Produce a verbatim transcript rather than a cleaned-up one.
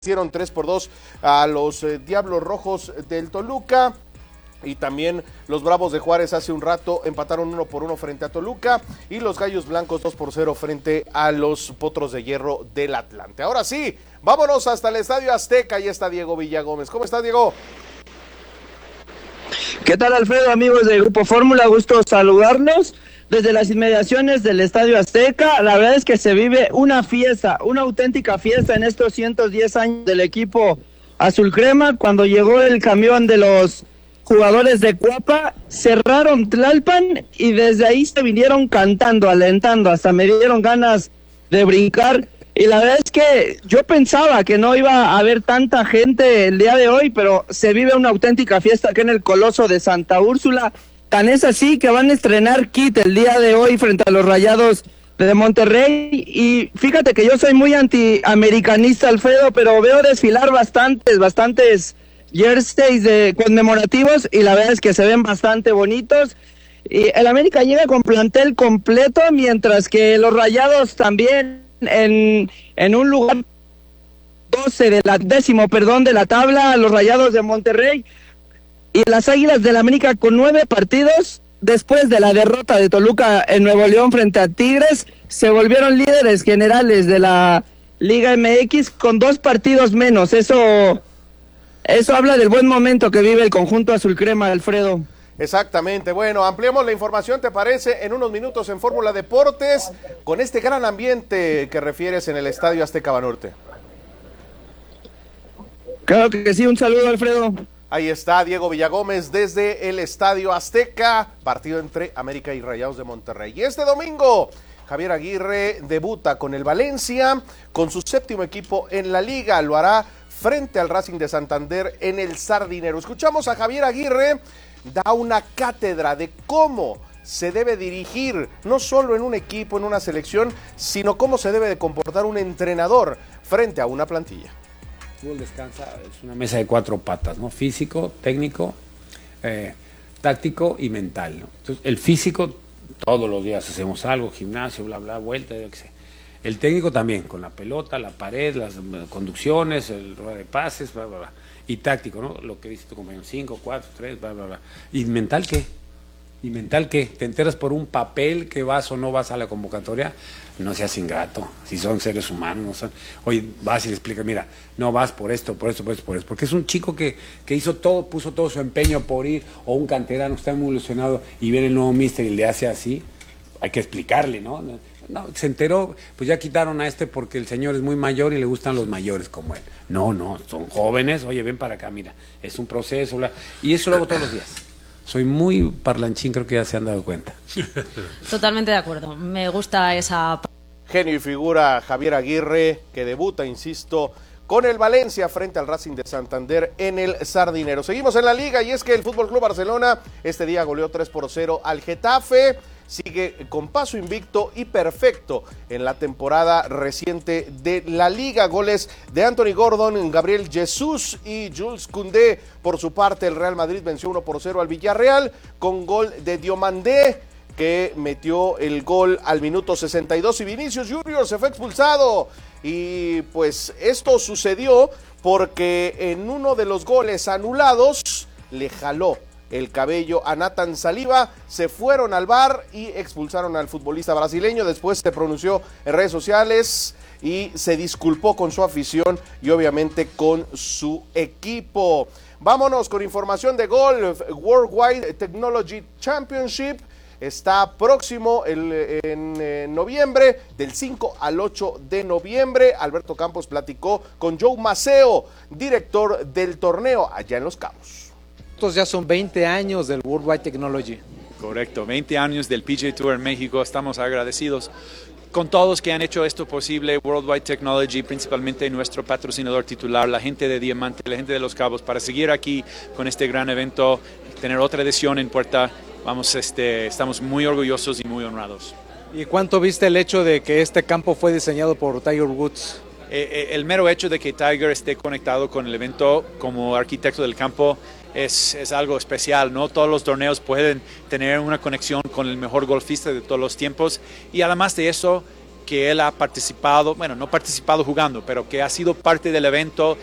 Hicieron tres por dos a los eh, Diablos Rojos del Toluca. Y también los Bravos de Juárez hace un rato empataron uno por uno frente a Toluca. Y los Gallos Blancos dos por cero frente a los Potros de Hierro del Atlante. Ahora sí, vámonos hasta el Estadio Azteca. Ahí está Diego Villagómez. ¿Cómo está, Diego? ¿Qué tal, Alfredo, amigos del Grupo Fórmula? Gusto saludarlos desde las inmediaciones del Estadio Azteca. La verdad es que se vive una fiesta, una auténtica fiesta en estos ciento diez años del equipo azul crema. Cuando llegó el camión de los jugadores de Cuapa, cerraron Tlalpan y desde ahí se vinieron cantando, alentando, hasta me dieron ganas de brincar. Y la verdad es que yo pensaba que no iba a haber tanta gente el día de hoy, pero se vive una auténtica fiesta aquí en el Coloso de Santa Úrsula. Tan es así que van a estrenar kit el día de hoy frente a los Rayados de Monterrey. Y fíjate que yo soy muy antiamericanista, Alfredo, pero veo desfilar bastantes, bastantes jerseys de conmemorativos y la verdad es que se ven bastante bonitos. Y el América llega con plantel completo, mientras que los Rayados también en, en un lugar doce de la décimo, perdón, de la tabla, los Rayados de Monterrey. Y las Águilas del América con nueve partidos, después de la derrota de Toluca en Nuevo León frente a Tigres, se volvieron líderes generales de la Liga M X con dos partidos menos. Eso, eso habla del buen momento que vive el conjunto azul crema, Alfredo. Exactamente. Bueno, ampliemos la información, ¿te parece? En unos minutos en Fórmula Deportes, con este gran ambiente que refieres en el Estadio Azteca Banorte. Claro que sí, un saludo, Alfredo. Ahí está Diego Villagómez desde el Estadio Azteca, partido entre América y Rayados de Monterrey. Y este domingo, Javier Aguirre debuta con el Valencia, con su séptimo equipo en la liga. Lo hará frente al Racing de Santander en el Sardinero. Escuchamos a Javier Aguirre, da una cátedra de cómo se debe dirigir, no solo en un equipo, en una selección, sino cómo se debe de comportar un entrenador frente a una plantilla. El fútbol descansa, es una mesa de cuatro patas, ¿no? Físico, técnico, eh, táctico y mental, ¿no? Entonces, el físico, todos los días hacemos algo, gimnasio, bla, bla, vuelta, yo qué sé. El técnico también, con la pelota, la pared, las conducciones, el rueda de pases, bla, bla, bla. Y táctico, ¿no? Lo que dice tu compañero, cinco, cuatro, tres, bla, bla, bla. ¿Y mental qué? ¿Y mental qué? ¿Te enteras por un papel que vas o no vas a la convocatoria? No seas ingrato, si son seres humanos, no son... Oye, vas y le explicas, mira, no vas por esto, por esto, por esto, por esto, porque es un chico que, que hizo todo, puso todo su empeño por ir, o un canterano está muy ilusionado y viene el nuevo míster y le hace así, hay que explicarle, ¿no? No, se enteró, pues ya quitaron a este porque el señor es muy mayor y le gustan los mayores como él. No, no, son jóvenes, oye, ven para acá, mira, es un proceso, bla, y eso lo hago todos los días. Soy muy parlanchín, creo que ya se han dado cuenta. Totalmente de acuerdo, me gusta esa... Genio y figura Javier Aguirre, que debuta, insisto, con el Valencia frente al Racing de Santander en el Sardinero. Seguimos en la liga y es que el Fútbol Club Barcelona este día goleó tres por cero al Getafe. Sigue con paso invicto y perfecto en la temporada reciente de la liga. Goles de Anthony Gordon, Gabriel Jesús y Jules Koundé. Por su parte, el Real Madrid venció uno por cero al Villarreal con gol de Diomandé, que metió el gol al minuto sesenta y dos, y Vinicius Junior se fue expulsado. Y pues esto sucedió porque en uno de los goles anulados le jaló el cabello a Nathan Saliba, se fueron al V A R y expulsaron al futbolista brasileño. Después se pronunció en redes sociales y se disculpó con su afición y obviamente con su equipo. Vámonos con información de golf. Worldwide Technology Championship está próximo el, en, en noviembre, del cinco al ocho de noviembre. Alberto Campos platicó con Joe Maceo, director del torneo allá en Los Cabos. Estos ya son veinte años del Worldwide Technology. Correcto, veinte años del P G A Tour en México. Estamos agradecidos con todos que han hecho esto posible. Worldwide Technology, principalmente nuestro patrocinador titular, la gente de Diamante, la gente de Los Cabos, para seguir aquí con este gran evento, tener otra edición en puerta. Vamos, este, estamos muy orgullosos y muy honrados. ¿Y cuánto viste el hecho de que este campo fue diseñado por Tiger Woods? Eh, el mero hecho de que Tiger esté conectado con el evento como arquitecto del campo es, es algo especial, ¿no? Todos los torneos pueden tener una conexión con el mejor golfista de todos los tiempos, y además de eso, que él ha participado, bueno, no participado jugando, pero que ha sido parte del evento